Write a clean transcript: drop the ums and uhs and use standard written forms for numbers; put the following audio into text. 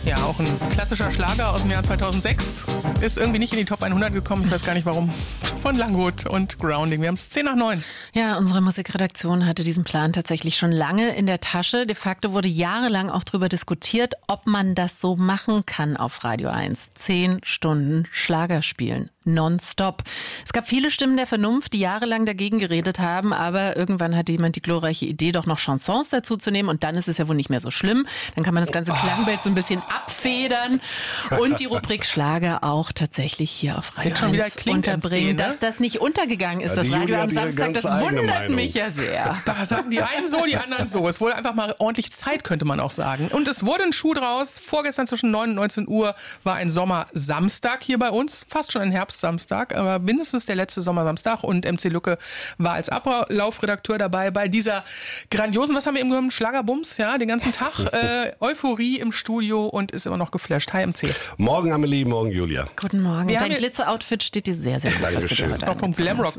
Ja, auch ein klassischer Schlager aus dem Jahr 2006. Ist irgendwie nicht in die Top 100 gekommen, ich weiß gar nicht warum. Von Langgut und Grounding. Wir haben es 10:09. Ja, unsere Musikredaktion hatte diesen Plan tatsächlich schon lange in der Tasche. De facto wurde jahrelang auch darüber diskutiert, ob man das so machen kann auf Radio 1. 10 Stunden Schlager spielen. Nonstop. Es gab viele Stimmen der Vernunft, die jahrelang dagegen geredet haben, aber irgendwann hatte jemand die glorreiche Idee, doch noch Chansons dazu zu nehmen und dann ist es ja wohl nicht mehr so schlimm. Dann kann man das ganze Klangbild so ein bisschen abfedern und die Rubrik Schlager auch tatsächlich hier auf Radio 1 unterbringen. Dass das nicht untergegangen ist, das Radio am Samstag, das wundert mich ja sehr. Da sagen die einen so, die anderen so. Es wurde einfach mal ordentlich Zeit, könnte man auch sagen. Und es wurde ein Schuh draus. Vorgestern zwischen 9 und 19 Uhr war ein Sommersamstag hier bei uns. Fast schon ein Herbstsamstag, aber mindestens der letzte Sommersamstag. Und MC Lücke war als Ablaufredakteur dabei bei dieser grandiosen, was haben wir eben gehört, Schlagerbums, ja, den ganzen Tag. Euphorie im Studio und ist immer noch geflasht. Hi MC. Morgen Amelie, morgen Julia. Guten Morgen. Dein Glitzer-Outfit steht dir sehr, sehr gut. Dankeschön. Das ist doch vom Glamrock.